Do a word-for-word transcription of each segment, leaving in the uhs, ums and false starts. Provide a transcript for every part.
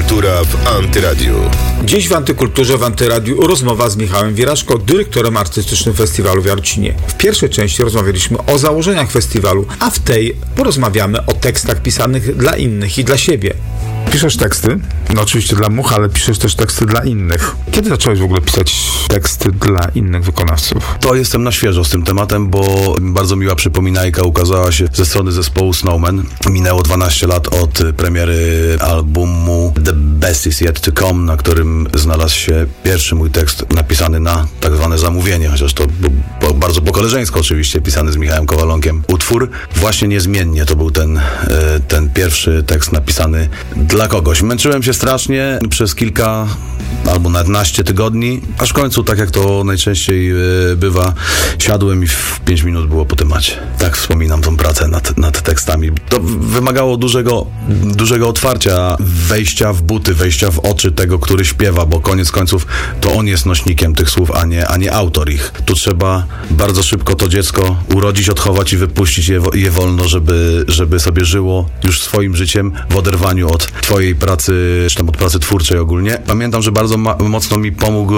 Antykultura w Antyradiu. Dziś w Antykulturze w Antyradiu rozmowa z Michałem Wieraszko, dyrektorem artystycznym festiwalu w Jarocinie. W pierwszej części rozmawialiśmy o założeniach festiwalu, a w tej porozmawiamy o tekstach pisanych dla innych i dla siebie. Piszesz teksty, no oczywiście dla much, ale piszesz też teksty dla innych. Kiedy zacząłeś w ogóle pisać teksty dla innych wykonawców? To jestem na świeżo z tym tematem, bo bardzo miła przypominajka ukazała się ze strony zespołu Snowman. Minęło dwanaście lat od premiery albumu The Best Is Yet To Come, na którym znalazł się pierwszy mój tekst napisany na tak zwane zamówienie, chociaż to po, bardzo po koleżeńsku oczywiście, pisany z Michałem Kowalonkiem utwór. Właśnie niezmiennie to był ten, ten pierwszy tekst napisany dla kogoś. Męczyłem się strasznie przez kilka albo nawet naście tygodni, aż w końcu, tak jak to najczęściej bywa, siadłem i w pięć minut było po temacie. Tak wspominam tą pracę nad, nad tekstami. To wymagało dużego, dużego otwarcia, wejścia w buty, wejścia w oczy tego, który śpiewa, bo koniec końców to on jest nośnikiem tych słów, a nie, a nie autor ich. Tu trzeba bardzo szybko to dziecko urodzić, odchować i wypuścić je, je wolno, żeby, żeby sobie żyło już swoim życiem w oderwaniu od twojej pracy, czy tam od pracy twórczej ogólnie. Pamiętam, że bardzo ma- mocno mi pomógł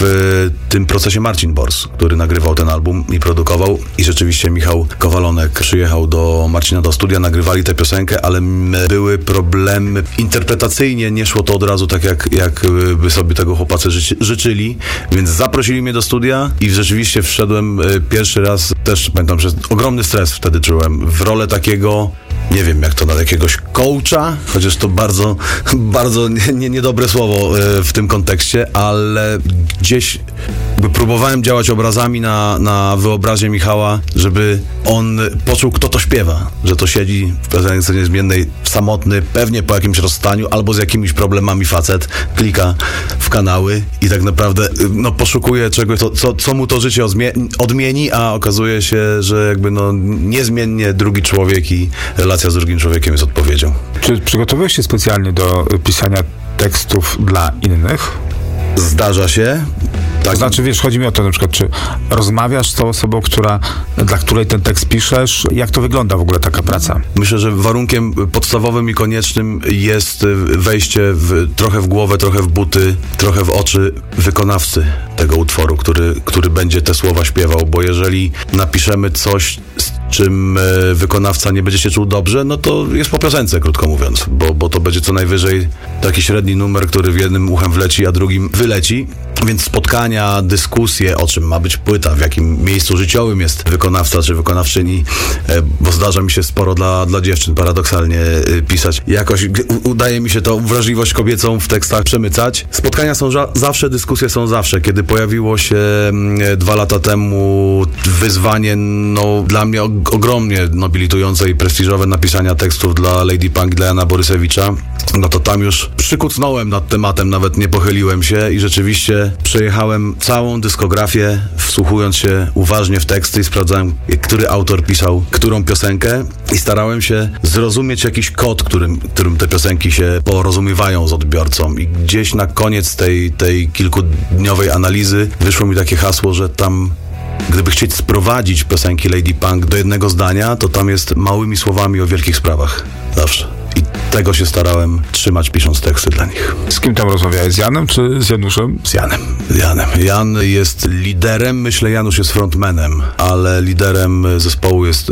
w tym procesie Marcin Bors, który nagrywał ten album i produkował. I rzeczywiście Michał Kowalonek przyjechał do Marcina do studia, nagrywali tę piosenkę, ale były problemy interpretacyjnie, nie szło to od razu tak, jak, jak by sobie tego chłopacy ży- życzyli, więc zaprosili mnie do studia i rzeczywiście wszedłem pierwszy raz, też pamiętam, że ogromny stres wtedy czułem, w rolę takiego, nie wiem jak to na jakiegoś coacha, chociaż to bardzo, bardzo nie, nie, niedobre słowo w tym kontekście, ale gdzieś próbowałem działać obrazami na, na wyobraźnię Michała, żeby on poczuł, kto to śpiewa, że to siedzi w piosence niezmiennej samotny, pewnie po jakimś rozstaniu albo z jakimiś problemami facet, klika w kanały i tak naprawdę no, poszukuje czegoś, co, co, co mu to życie odmie- odmieni, a okazuje się, że jakby no, niezmiennie drugi człowiek i relacja z drugim człowiekiem jest odpowiedzią. Czy przygotowałeś się specjalnie do pisania tekstów dla innych? Zdarza się. Tak. To znaczy, wiesz, chodzi mi o to, na przykład, czy rozmawiasz z tą osobą, która, dla której ten tekst piszesz? Jak to wygląda w ogóle taka praca? Myślę, że warunkiem podstawowym i koniecznym jest wejście w, trochę w głowę, trochę w buty, trochę w oczy wykonawcy tego utworu, który, który będzie te słowa śpiewał, bo jeżeli napiszemy coś, z czym wykonawca nie będzie się czuł dobrze, no to jest po piosence, krótko mówiąc, bo, bo to będzie co najwyżej taki średni numer, który w jednym uchem wleci, a drugim wyleci. Więc spotkania, dyskusje, o czym ma być płyta, w jakim miejscu życiowym jest wykonawca czy wykonawczyni, bo zdarza mi się sporo dla, dla dziewczyn paradoksalnie pisać. Jakoś u, udaje mi się tą wrażliwość kobiecą w tekstach przemycać. Spotkania są ża- zawsze, dyskusje są zawsze. Kiedy pojawiło się dwa lata temu wyzwanie, no dla mnie og- ogromnie nobilitujące i prestiżowe napisania tekstów dla Lady Punk, dla Jana Borysewicza, no to tam już przykucnąłem nad tematem, nawet nie pochyliłem się i rzeczywiście przejechałem całą dyskografię, wsłuchując się uważnie w teksty i sprawdzałem, który autor pisał którą piosenkę i starałem się zrozumieć jakiś kod, którym, którym te piosenki się porozumiewają z odbiorcą i gdzieś na koniec tej, tej kilkudniowej analizy wyszło mi takie hasło, że tam gdyby chcieć sprowadzić piosenki Lady Punk do jednego zdania, to tam jest małymi słowami o wielkich sprawach. Zawsze. I tego się starałem trzymać, pisząc teksty dla nich. Z kim tam rozmawiałeś? Z Janem czy z Januszem? Z Janem. Z Janem. Jan jest liderem, myślę, Janusz jest frontmanem, ale liderem zespołu jest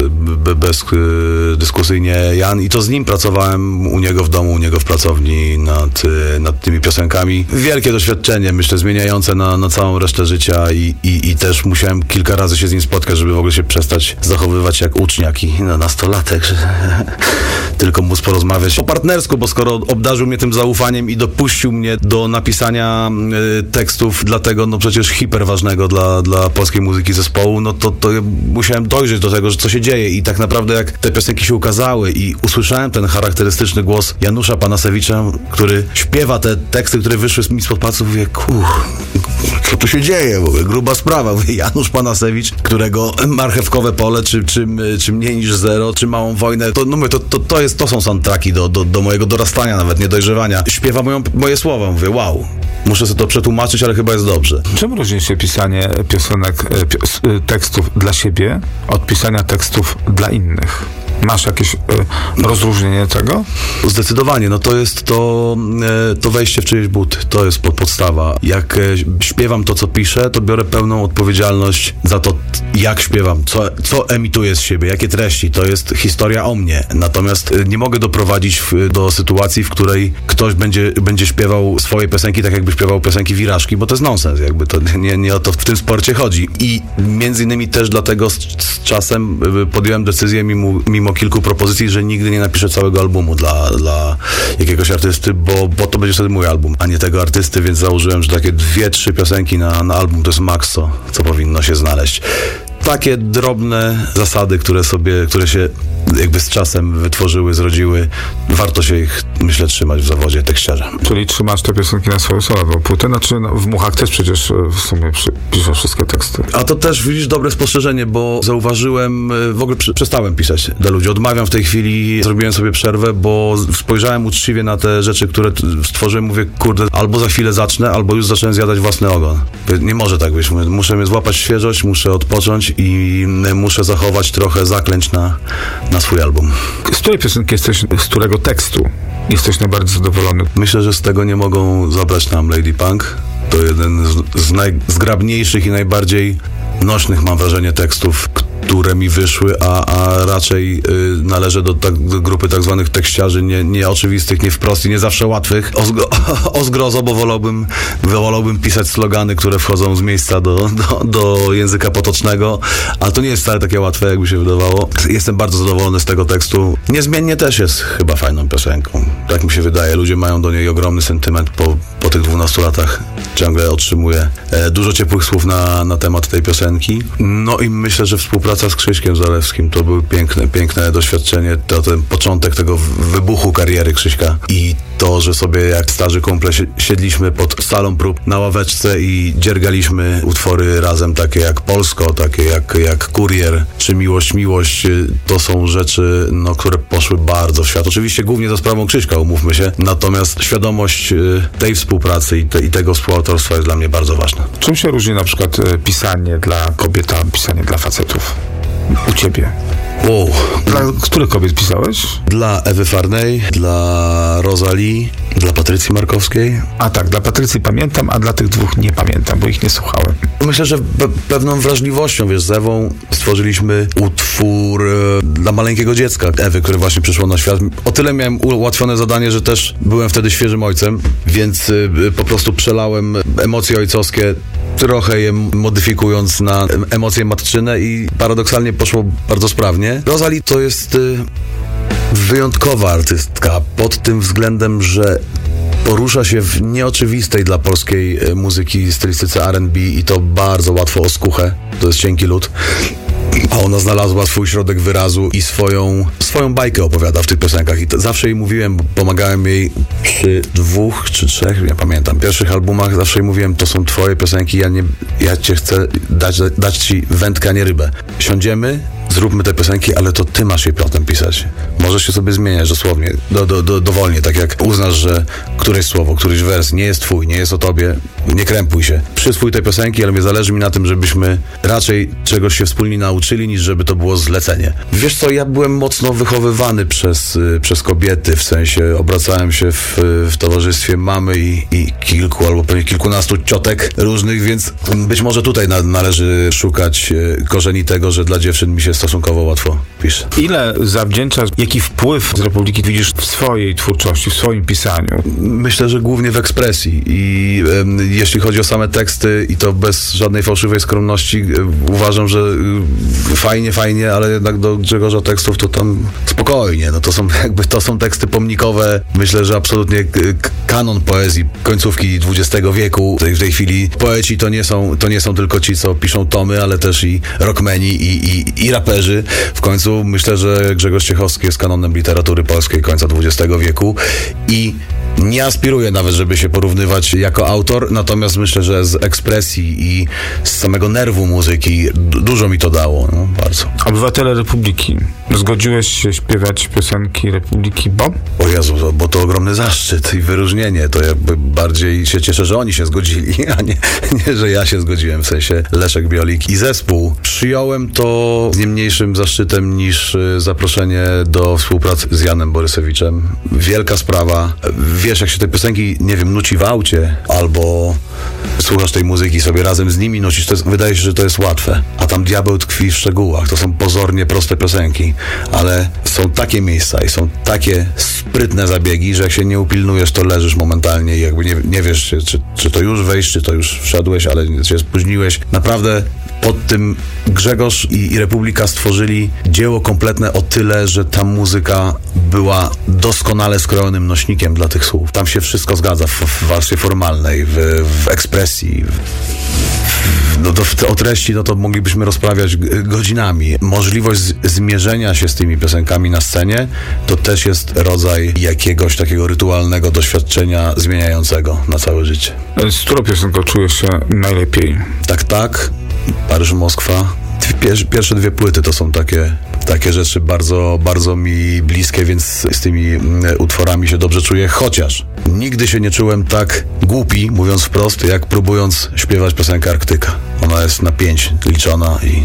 bezdyskusyjnie Jan i to z nim pracowałem u niego w domu, u niego w pracowni nad, nad tymi piosenkami. Wielkie doświadczenie, myślę, zmieniające na, na całą resztę życia i, i, i też musiałem kilka razy się z nim spotkać, żeby w ogóle się przestać zachowywać jak uczniak i no, nastolatek, że tylko móc porozmawiać po partnersku, bo skoro obdarzył mnie tym zaufaniem i dopuścił mnie do napisania y, tekstów dla tego, no przecież hiperważnego dla, dla polskiej muzyki zespołu, no to, to musiałem dojrzeć do tego, że co się dzieje i tak naprawdę jak te piosenki się ukazały i usłyszałem ten charakterystyczny głos Janusza Panasewicza, który śpiewa te teksty, które wyszły mi spod palców, mówię, kuch, co tu się dzieje, mówię, gruba sprawa, mówię, Janusz Panasewicz, którego Marchewkowe Pole, czy, czy, czy Mniej niż Zero, czy Małą Wojnę, to, no mówię, to, to, to, jest, to są soundtracki do, do, do mojego dorastania, nawet nie dojrzewania. Śpiewa moją, moje słowa, mówię, wow, muszę sobie to przetłumaczyć, ale chyba jest dobrze. Czym różni się pisanie piosenek, pios, tekstów dla siebie od pisania tekstów dla innych? Masz jakieś y, rozróżnienie tego? Zdecydowanie, no to jest to, e, to wejście w czyjeś buty, to jest pod, podstawa. Jak e, śpiewam to, co piszę, to biorę pełną odpowiedzialność za to, jak śpiewam, co, co emituję z siebie, jakie treści, to jest historia o mnie. Natomiast e, nie mogę doprowadzić w, do sytuacji, w której ktoś będzie, będzie śpiewał swoje piosenki tak, jakby śpiewał piosenki Wirażki, bo to jest nonsens, jakby to nie, nie o to w tym sporcie chodzi. I między innymi też dlatego z, z czasem podjąłem decyzję mimo, mimo kilku propozycji, że nigdy nie napiszę całego albumu dla, dla jakiegoś artysty, bo, bo to będzie wtedy mój album, a nie tego artysty, więc założyłem, że takie dwie, trzy piosenki na, na album to jest maks, co, co powinno się znaleźć. Takie drobne zasady, które sobie, które się jakby z czasem wytworzyły, zrodziły, warto się ich, myślę, trzymać w zawodzie tekściarza. Czyli trzymasz te piosenki na swoją solową płytę? Znaczy no, w Muchach też przecież w sumie przy, piszesz wszystkie teksty. A to też, widzisz, dobre spostrzeżenie, bo zauważyłem, w ogóle przy, przestałem pisać dla ludzi. Odmawiam w tej chwili, zrobiłem sobie przerwę, bo spojrzałem uczciwie na te rzeczy, które stworzyłem, mówię, kurde, albo za chwilę zacznę, albo już zacząłem zjadać własny ogon. Nie może tak być, muszę mnie złapać świeżość, muszę odpocząć i muszę zachować trochę zaklęć na, na swój album. Z której piosenki jesteś, z którego tekstu jesteś najbardziej zadowolony? Myślę, że z tego nie mogą zabrać nam Lady Punk. To jeden z, z najzgrabniejszych i najbardziej nośnych, mam wrażenie, tekstów, które mi wyszły, a, a raczej y, należę do, tak, do grupy tak zwanych tekściarzy nie, nieoczywistych, nie wprost i nie zawsze łatwych. O, zgo, o zgrozo, bo wolałbym, wolałbym pisać slogany, które wchodzą z miejsca do, do, do języka potocznego, ale to nie jest wcale takie łatwe, jakby się wydawało. Jestem bardzo zadowolony z tego tekstu. Niezmiennie też jest chyba fajną piosenką. Tak mi się wydaje. Ludzie mają do niej ogromny sentyment po, po tych dwunastu latach. Ciągle otrzymuję e, dużo ciepłych słów na, na temat tej piosenki. No i myślę, że współpraca z Krzyśkiem Zalewskim to było piękne, piękne doświadczenie. To ten początek tego wybuchu kariery Krzyśka i to, że sobie jak starzy kumple siedliśmy pod salą prób na ławeczce i dziergaliśmy utwory razem, takie jak Polsko, takie jak, jak Kurier czy Miłość, Miłość. To są rzeczy, no, które poszły bardzo w świat. Oczywiście głównie za sprawą Krzyśka, umówmy się. Natomiast świadomość tej współpracy i, te, i tego współautorstwa jest dla mnie bardzo ważna. Czym się różni na przykład pisanie dla kobiet, a pisanie dla facetów? U ciebie. Wow. Dla których kobiet pisałeś? Dla Ewy Farnej, dla Rosalie, dla Patrycji Markowskiej. A tak, dla Patrycji pamiętam, a dla tych dwóch nie pamiętam, bo ich nie słuchałem. Myślę, że pe- pewną wrażliwością, wiesz, z Ewą stworzyliśmy utwór e, dla maleńkiego dziecka Ewy, które właśnie przyszło na świat. O tyle miałem ułatwione zadanie, że też byłem wtedy świeżym ojcem, więc e, po prostu przelałem emocje ojcowskie, trochę je modyfikując na emocje matczyne i paradoksalnie poszło bardzo sprawnie. Rosalie to jest y, wyjątkowa artystka pod tym względem, że porusza się w nieoczywistej dla polskiej y, muzyki stylistyce R and B i to bardzo łatwo o skuchę. To jest cienki lód. A ona znalazła swój środek wyrazu i swoją, swoją bajkę opowiada w tych piosenkach. I to zawsze jej mówiłem, bo pomagałem jej przy dwóch czy trzech, nie pamiętam, pierwszych albumach, zawsze jej mówiłem, to są twoje piosenki, ja, nie, ja cię chcę dać, dać ci wędkę, a nie rybę. Siądziemy, zróbmy te piosenki, ale to ty masz je potem pisać. Możesz się sobie zmieniać dosłownie, do, do, do, dowolnie, tak jak uznasz, że któreś słowo, któryś wers nie jest twój, nie jest o tobie, nie krępuj się. Przyswój tej piosenki, ale mnie zależy mi na tym, żebyśmy raczej czegoś się wspólnie nauczyli, niż żeby to było zlecenie. Wiesz co, ja byłem mocno wychowywany przez, przez kobiety, w sensie obracałem się w, w towarzystwie mamy i, i kilku albo pewnie kilkunastu ciotek różnych, więc być może tutaj na, należy szukać korzeni tego, że dla dziewczyn mi się stosunkowo łatwo pisze. Ile zawdzięczasz, jaki wpływ z Republiki widzisz w swojej twórczości, w swoim pisaniu? Myślę, że głównie w ekspresji i e, jeśli chodzi o same teksty i to bez żadnej fałszywej skromności, e, uważam, że e, fajnie, fajnie, ale jednak do Grzegorza tekstów to tam spokojnie, no to są jakby, to są teksty pomnikowe. Myślę, że absolutnie k- kanon poezji końcówki dwudziestego wieku. W tej chwili poeci to nie są, to nie są tylko ci, co piszą tomy, ale też i rockmeni i, i, i raperzy. W końcu myślę, że Grzegorz Ciechowski jest kanonem literatury polskiej końca dwudziestego wieku i Nie aspiruję nawet, żeby się porównywać jako autor, natomiast myślę, że z ekspresji i z samego nerwu muzyki d- dużo mi to dało, no, bardzo. Obywatele Republiki. Zgodziłeś się śpiewać piosenki Republiki Bo? O Jezu, bo to ogromny zaszczyt i wyróżnienie. To jakby bardziej się cieszę, że oni się zgodzili, a nie, nie że ja się zgodziłem, w sensie Leszek Biolik i zespół. Przyjąłem to z nie mniejszym zaszczytem niż zaproszenie do współpracy z Janem Borysewiczem. Wielka sprawa. Wiesz, jak się te piosenki, nie wiem, nuci w aucie, albo słuchasz tej muzyki sobie razem z nimi nucisz, to jest, wydaje się, że to jest łatwe. A tam diabeł tkwi w szczegółach. To są pozornie proste piosenki, ale są takie miejsca i są takie sprytne zabiegi, że jak się nie upilnujesz, to leżysz momentalnie i jakby nie, nie wiesz, czy, czy, czy to już wejść, czy to już wszedłeś, ale się spóźniłeś. Naprawdę pod tym Grzegorz i, i Republika stworzyli dzieło kompletne o tyle, że ta muzyka była doskonale skrojonym nośnikiem dla tych słów. Tam się wszystko zgadza w, w warstwie formalnej, w, w ekspresji. W, no to, w, o treści no to moglibyśmy rozprawiać godzinami. Możliwość z, zmierzenia się z tymi piosenkami na scenie to też jest rodzaj jakiegoś takiego rytualnego doświadczenia zmieniającego na całe życie. Z którą piosenką czujesz się najlepiej? Tak, tak. Paryż, Moskwa. Pier- pierwsze dwie płyty to są takie, takie rzeczy bardzo, bardzo mi bliskie, więc z tymi utworami się dobrze czuję, chociaż nigdy się nie czułem tak głupi, mówiąc wprost, jak próbując śpiewać piosenkę Arktyka. Ona jest na pięć liczona i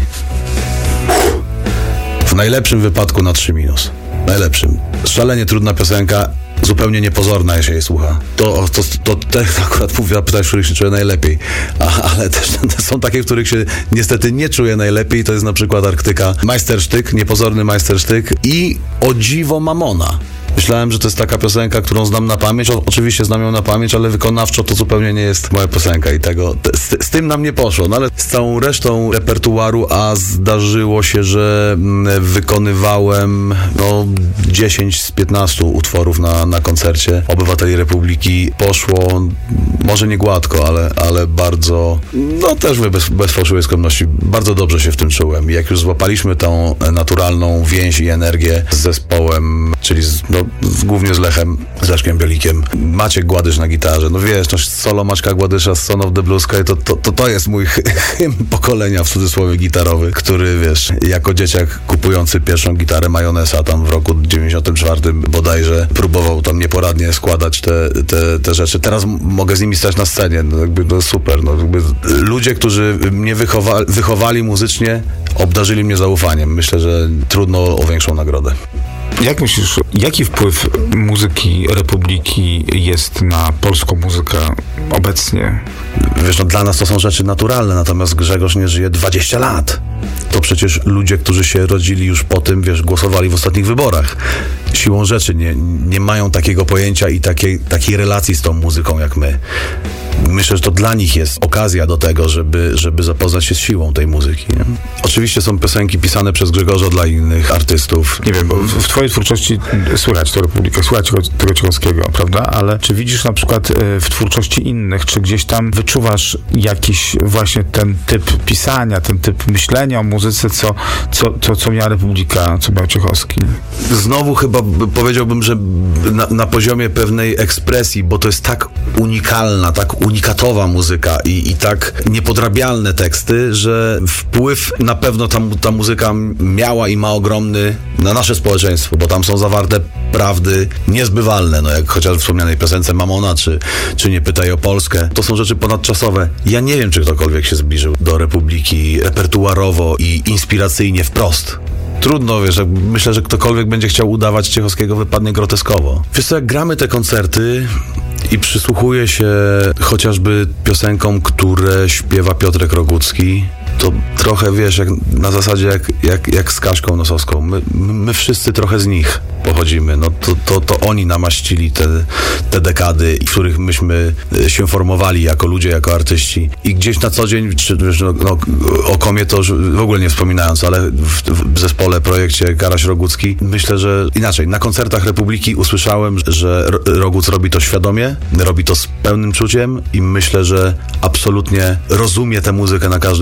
w najlepszym wypadku na trzy minus. Najlepszym. Szalenie trudna piosenka, zupełnie niepozorna, jeśli jej słucha. To, to, to, to te akurat mówię, pytać, w których się czuję najlepiej. A, ale też są takie, w których się niestety nie czuję najlepiej. To jest na przykład Arktyka. Majstersztyk, niepozorny majstersztyk i o dziwo Mamona. Myślałem, że to jest taka piosenka, którą znam na pamięć. O, oczywiście znam ją na pamięć, ale wykonawczo to zupełnie nie jest moja piosenka i tego, te, z, z tym nam nie poszło. No ale z całą resztą repertuaru, a zdarzyło się, że mm, wykonywałem no dziesięć z piętnastu utworów na, na koncercie Obywateli Republiki. Poszło może nie gładko, ale, ale bardzo, no też mówię bez, bez fałszywej skromności, bardzo dobrze się w tym czułem. I jak już złapaliśmy tą naturalną więź i energię z zespołem, czyli z, no, z, głównie z Lechem, z Leszkiem Bielikiem, Maciek Gładysz na gitarze, no wiesz, no solo Maćka Gładysza z Son of the Blue Sky, to, to, to, to jest mój hymn pokolenia, w cudzysłowie, gitarowy, który, wiesz, jako dzieciak kupujący pierwszą gitarę Majonesa tam w roku dziewięćdziesiątym czwartym bodajże próbował tam nieporadnie składać te, te, te rzeczy. Teraz m- mogę z nimi stać na scenie, no jakby to super, no jakby ludzie, którzy mnie wychowa- wychowali muzycznie, obdarzyli mnie zaufaniem. Myślę, że trudno o większą nagrodę. Jak myślisz, jaki wpływ muzyki Republiki jest na polską muzykę obecnie? Wiesz, no dla nas to są rzeczy naturalne, natomiast Grzegorz nie żyje dwadzieścia lat. To przecież ludzie, którzy się rodzili już po tym, wiesz, głosowali w ostatnich wyborach. Siłą rzeczy nie, nie mają takiego pojęcia i takiej, takiej relacji z tą muzyką jak my. Myślę, że to dla nich jest okazja do tego, żeby, żeby zapoznać się z siłą tej muzyki. Nie? Oczywiście są piosenki pisane przez Grzegorza dla innych artystów. Nie wiem, bo w, w twojej twórczości słychać tę Republikę, słychać tego Ciechowskiego, prawda? Ale czy widzisz na przykład w twórczości innych, czy gdzieś tam wyczuwasz jakiś właśnie ten typ pisania, ten typ myślenia o muzyce, co, co, co, co miała Republika, co miał Ciechowski? Znowu chyba powiedziałbym, że na, na poziomie pewnej ekspresji, bo to jest tak unikalna, tak unikatowa muzyka i, i tak niepodrabialne teksty, że wpływ na pewno ta, ta muzyka miała i ma ogromny na nasze społeczeństwo, bo tam są zawarte prawdy niezbywalne, no jak chociaż w wspomnianej piosence Mamona, czy, czy Nie pytaj o Polskę. To są rzeczy ponadczasowe. Ja nie wiem, czy ktokolwiek się zbliżył do Republiki repertuarowo i inspiracyjnie wprost. Trudno, wiesz, myślę, że ktokolwiek będzie chciał udawać Ciechowskiego, wypadnie groteskowo. Wiesz co, jak gramy te koncerty i przysłuchuję się chociażby piosenkom, które śpiewa Piotrek Rogucki, to trochę, wiesz, jak, na zasadzie jak, jak, jak z Kaśką Nosowską. My, my wszyscy trochę z nich pochodzimy. No to, to, to oni namaścili te, te dekady, w których myśmy się formowali jako ludzie, jako artyści. I gdzieś na co dzień, czy, wiesz, no, no, o Komie to już w ogóle nie wspominając, ale w, w zespole, projekcie Karaś Rogucki, myślę, że inaczej. Na koncertach Republiki usłyszałem, że Roguc robi to świadomie, robi to z pełnym czuciem i myślę, że absolutnie rozumie tę muzykę na każdym poziomie.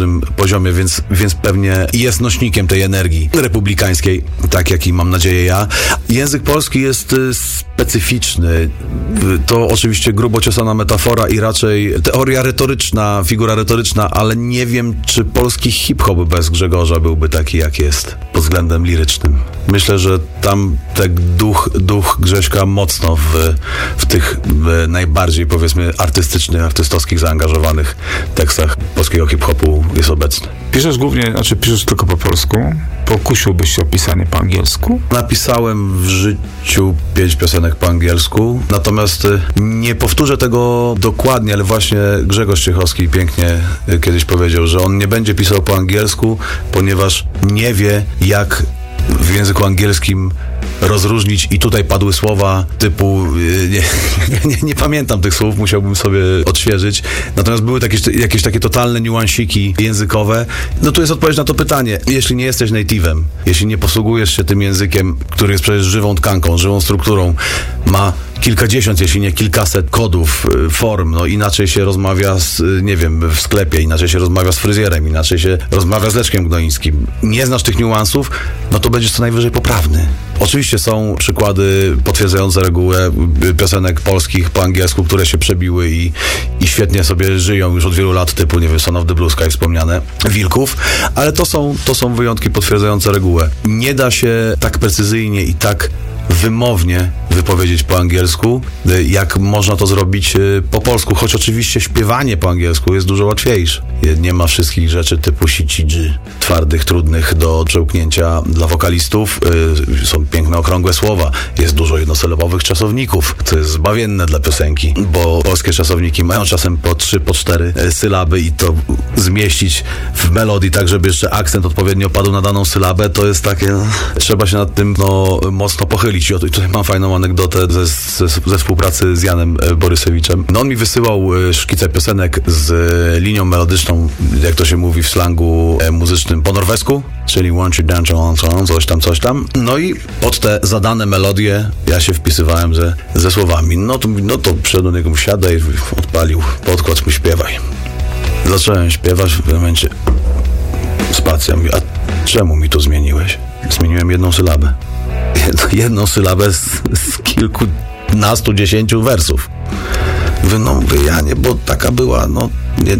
poziomie, więc, więc pewnie jest nośnikiem tej energii republikańskiej, tak jak i mam nadzieję ja. Język polski jest specyficzny. To oczywiście grubo ciosana metafora i raczej teoria retoryczna, figura retoryczna, ale nie wiem, czy polski hip-hop bez Grzegorza byłby taki, jak jest pod względem lirycznym. Myślę, że tam ten duch, duch Grześka mocno w, w tych w najbardziej, powiedzmy, artystycznych, artystowskich, zaangażowanych tekstach polskiego hip-hopu jest obecny. Piszesz głównie, znaczy piszesz tylko po polsku? Pokusiłbyś się o pisanie po angielsku? Napisałem w życiu pięć piosenek po angielsku, natomiast nie powtórzę tego dokładnie, ale właśnie Grzegorz Ciechowski pięknie kiedyś powiedział, że on nie będzie pisał po angielsku, ponieważ nie wie, jak w języku angielskim rozróżnić, i tutaj padły słowa typu, nie, nie, nie pamiętam tych słów, musiałbym sobie odświeżyć, natomiast były takie, jakieś takie totalne niuansiki językowe. No tu jest odpowiedź na to pytanie. Jeśli nie jesteś native'em, jeśli nie posługujesz się tym językiem, który jest przecież żywą tkanką, żywą strukturą, ma kilkadziesiąt, jeśli nie kilkaset kodów, form, no inaczej się rozmawia z, nie wiem, w sklepie, inaczej się rozmawia z fryzjerem, inaczej się rozmawia z Leszkiem Gnoińskim. Nie znasz tych niuansów, no to będziesz co najwyżej poprawny. Oczywiście są przykłady potwierdzające regułę piosenek polskich po angielsku, które się przebiły i, i świetnie sobie żyją już od wielu lat, typu, nie wiem, Son of the Blue Sky, wspomniane, Wilków, ale to są, to są wyjątki potwierdzające regułę. Nie da się tak precyzyjnie i tak wymownie wypowiedzieć po angielsku, jak można to zrobić po polsku, choć oczywiście śpiewanie po angielsku jest dużo łatwiejsze. Nie ma wszystkich rzeczy typu si, ci, dży, twardych, trudnych do przełknięcia dla wokalistów. Są piękne, okrągłe słowa. Jest dużo jednosylabowych czasowników, co jest zbawienne dla piosenki, bo polskie czasowniki mają czasem po trzy, po cztery sylaby i to zmieścić w melodii tak, żeby jeszcze akcent odpowiednio padł na daną sylabę, to jest takie, no, trzeba się nad tym no, mocno pochylić. I tutaj mam fajną anegdotę ze, ze, ze współpracy z Janem Borysewiczem. No on mi wysyłał szkice piosenek z linią melodyczną, jak to się mówi w slangu muzycznym, po norwesku, czyli won't you dance on, coś tam, coś tam. No i pod te zadane melodie ja się wpisywałem ze, ze słowami. No to, no to przyszedł do niego, siadaj, odpalił podkład, mu śpiewaj. Zacząłem śpiewać, w pewnym momencie spacja, mówi, a czemu mi to zmieniłeś? Zmieniłem jedną sylabę. Jedną sylabę z, z kilkunastu, dziesięciu wersów. Mówię, no mówię, ja nie, bo taka była, no,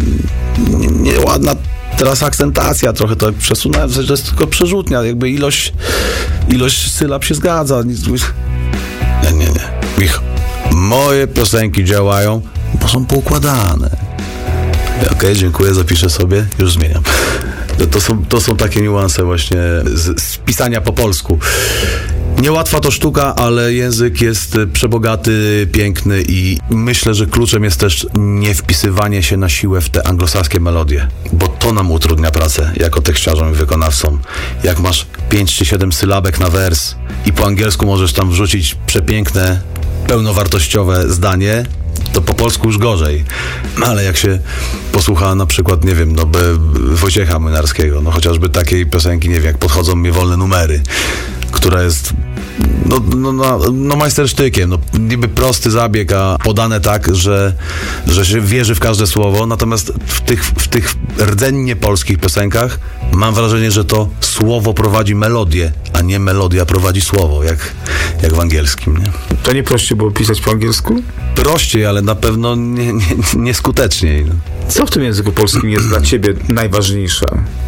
nieładna nie, nie teraz akcentacja, trochę to przesunąłem, to jest tylko przerzutnia, jakby ilość, ilość sylab się zgadza. Nie, nie, nie. Michał, moje piosenki działają, bo są poukładane. Okej, okay, dziękuję, zapiszę sobie, już zmieniam. To są, to są takie niuanse właśnie z, z pisania po polsku. Niełatwa to sztuka, ale język jest przebogaty, piękny i myślę, że kluczem jest też nie wpisywanie się na siłę w te anglosaskie melodie, bo to nam utrudnia pracę jako tekściarzom i wykonawcom. Jak masz pięć czy siedem sylabek na wers i po angielsku możesz tam wrzucić przepiękne, pełnowartościowe zdanie, to po polsku już gorzej. Ale jak się posłucha na przykład, nie wiem, no Wojciecha Młynarskiego, no chociażby takiej piosenki, nie wiem, jak Podchodzą mnie wolne numery, która jest no, no, no, no majstersztykiem, no niby prosty zabieg, a podane tak, że, że się wierzy w każde słowo, natomiast w tych, w tych rdzennie polskich piosenkach mam wrażenie, że to słowo prowadzi melodię, a nie melodia prowadzi słowo, jak, jak w angielskim, nie? To nie prościej było pisać po angielsku? Prościej, ale na pewno nie, nie, nieskuteczniej. No. Co w tym języku polskim jest dla ciebie najważniejsze?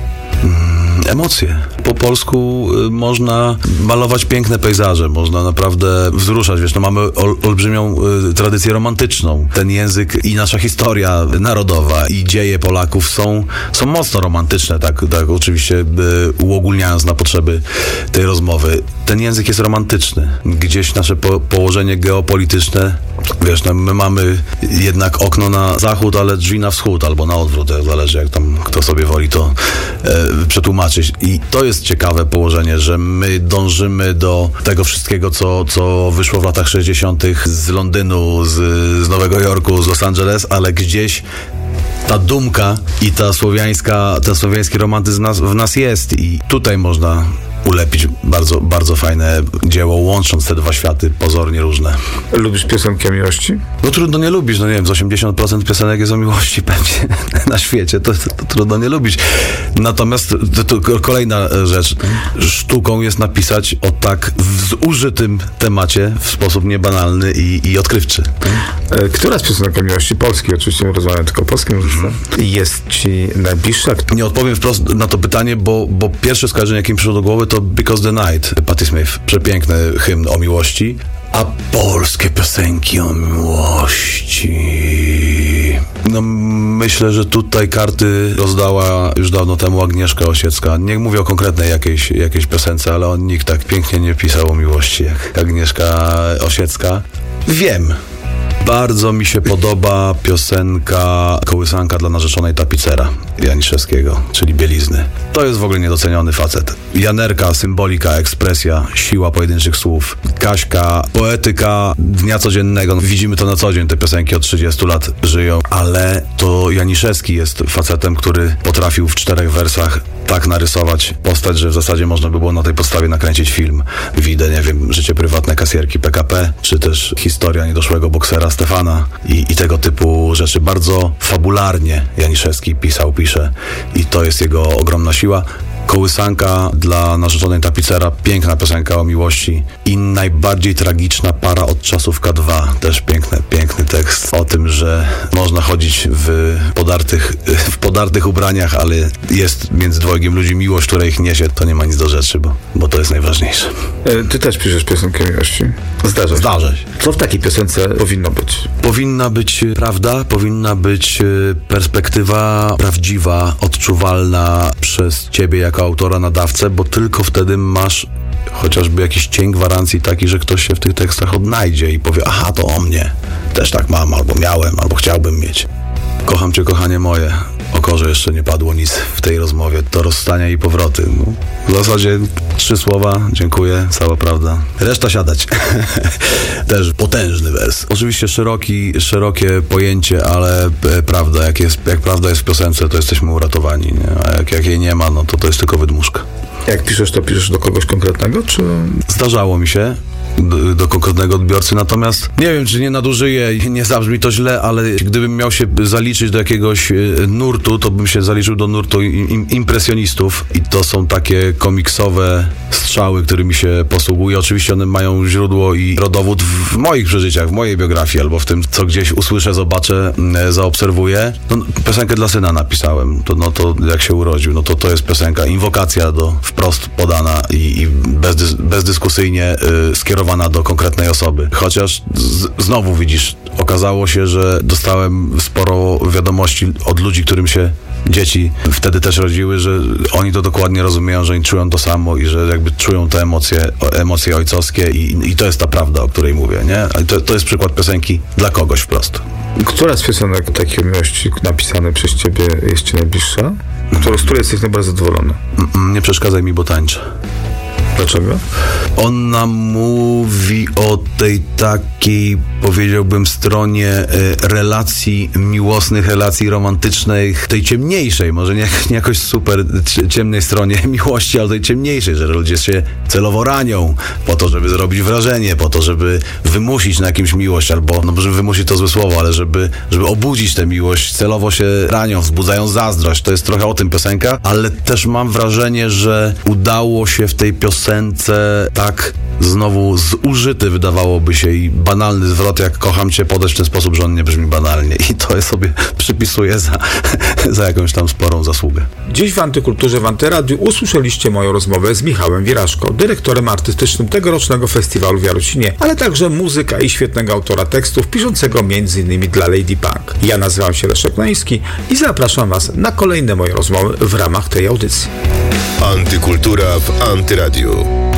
Emocje. Po polsku można malować piękne pejzaże, można naprawdę wzruszać, wiesz, no mamy ol, olbrzymią y, tradycję romantyczną. Ten język i nasza historia narodowa i dzieje Polaków są, są mocno romantyczne, tak, tak oczywiście y, uogólniając na potrzeby tej rozmowy. Ten język jest romantyczny. Gdzieś nasze po, położenie geopolityczne, wiesz, no, my mamy jednak okno na zachód, ale drzwi na wschód, albo na odwrót, zależy jak tam kto sobie woli to y, przetłumaczyć. I to jest ciekawe położenie, że my dążymy do tego wszystkiego, co, co wyszło w latach sześćdziesiątych z Londynu, z, z Nowego Jorku, z Los Angeles, ale gdzieś ta dumka i ta słowiańska, ten słowiański romantyzm w nas, w nas jest i tutaj można ulepić bardzo, bardzo fajne dzieło, łącząc te dwa światy pozornie różne. Lubisz piosenkę o miłości? No trudno nie lubić, no nie wiem, z osiemdziesiąt procent piosenek jest o miłości pewnie na świecie, to, to, to trudno nie lubić. Natomiast to, to kolejna rzecz, sztuką jest napisać o tak zużytym temacie w sposób niebanalny i, i odkrywczy. Która z piosenek o miłości, polskiej oczywiście, nie rozmawiam tylko o polskim muzyce, jest ci najbliższa? Nie odpowiem wprost na to pytanie, bo, bo pierwsze skojarzenie, jakie mi przyszło do głowy, to Because the Night, Patti Smith. Przepiękny hymn o miłości. A polskie piosenki o miłości... No myślę, że tutaj karty rozdała już dawno temu Agnieszka Osiecka. Nie mówię o konkretnej jakiejś, jakiejś piosence, ale on nikt tak pięknie nie pisał o miłości jak Agnieszka Osiecka. Wiem. Bardzo mi się podoba piosenka Kołysanka dla narzeczonej tapicera Janiszewskiego, czyli bielizny. To jest w ogóle niedoceniony facet. Janerka, symbolika, ekspresja, siła pojedynczych słów. Kaśka, poetyka dnia codziennego. Widzimy to na co dzień, te piosenki od trzydziestu lat żyją, ale to Janiszewski jest facetem, który potrafił w czterech wersach tak narysować postać, że w zasadzie można by było na tej podstawie nakręcić film. Widzę, nie wiem, życie prywatne kasjerki P K P, czy też historia niedoszłego boksera Stefana i, i tego typu rzeczy. Bardzo fabularnie Janiszewski pisał, pisze i to jest jego ogromna siła. Kołysanka dla narzeczonej tapicera, piękna piosenka o miłości i najbardziej tragiczna para od czasów K dwa, też piękny, piękny tekst o tym, że można chodzić w podartych, w podartych ubraniach, ale jest między dwojgiem ludzi miłość, która ich niesie, to nie ma nic do rzeczy, bo, bo to jest najważniejsze. Ty też piszesz piosenkę o miłości? Zdarza się. Zdarza się. Co w takiej piosence powinno być? Powinna być prawda, powinna być perspektywa prawdziwa, odczuwalna przez ciebie jako autora, nadawcę, bo tylko wtedy masz chociażby jakiś cień gwarancji taki, że ktoś się w tych tekstach odnajdzie i powie, aha, to o mnie. Też tak mam, albo miałem, albo chciałbym mieć. Kocham cię, kochanie moje. O korze jeszcze nie padło nic w tej rozmowie. To rozstania i powroty. No, w zasadzie trzy słowa, dziękuję, cała prawda. Reszta siadać. Też potężny wers. Oczywiście szeroki, szerokie pojęcie, ale prawda, jak, jest, jak prawda jest w piosence, to jesteśmy uratowani. Nie? A jak, jak jej nie ma, no to to jest tylko wydmuszka. Jak piszesz, to piszesz do kogoś konkretnego, czy... Zdarzało mi się. Do, do konkretnego odbiorcy, natomiast nie wiem, czy nie nadużyję, nie zabrzmi to źle, ale gdybym miał się zaliczyć do jakiegoś nurtu, to bym się zaliczył do nurtu im, impresjonistów i to są takie komiksowe strzały, którymi się posługuję. Oczywiście one mają źródło i rodowód w moich przeżyciach, w mojej biografii, albo w tym, co gdzieś usłyszę, zobaczę, zaobserwuję. No, piosenkę dla syna napisałem, to, no to jak się urodził, no to to jest piosenka, inwokacja do wprost podana i, i bezdys, bezdyskusyjnie y, skierowana do konkretnej osoby. Chociaż z, znowu widzisz, okazało się, że dostałem sporo wiadomości od ludzi, którym się dzieci wtedy też rodziły, że oni to dokładnie rozumieją, że oni czują to samo i że jakby czują te emocje, emocje ojcowskie i, i to jest ta prawda, o której mówię, nie? To, to jest przykład piosenki dla kogoś wprost. Która z piosenek takiej miłości napisane przez ciebie jest ci najbliższa? Która, z której jesteś najbardziej zadowolony? Mm, nie przeszkadzaj mi, bo tańczę. Dlaczego? Ona mówi o tej takiej, powiedziałbym, stronie e, relacji miłosnych, relacji romantycznych, tej ciemniejszej, może nie, nie jakoś super ciemnej stronie miłości, ale tej ciemniejszej, że ludzie się celowo ranią po to, żeby zrobić wrażenie, po to, żeby wymusić na kimś miłość, albo, no może wymusić to złe słowo, ale żeby, żeby obudzić tę miłość, celowo się ranią, wzbudzają zazdrość. To jest trochę o tym piosenka, ale też mam wrażenie, że udało się w tej piosence tak znowu zużyty, wydawałoby się, i banalny zwrot jak kocham cię podać w ten sposób, że on nie brzmi banalnie i to ja sobie przypisuję za, za jakąś tam sporą zasługę. Dziś w Antykulturze w Antyradiu usłyszeliście moją rozmowę z Michałem Wieraszko, dyrektorem artystycznym tegorocznego festiwalu w Jarocinie, ale także muzyka i świetnego autora tekstów, piszącego m.in. dla Lady Punk. Ja nazywam się Leszek Nański i zapraszam Was na kolejne moje rozmowy w ramach tej audycji. Antykultura w Antyradiu.